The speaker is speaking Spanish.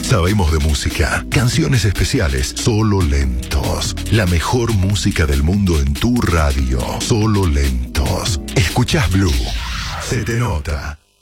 Sabemos de música, canciones especiales, Solo Lentos. La mejor música del mundo en tu radio. Solo Lentos. Escuchás Blue. Se te nota.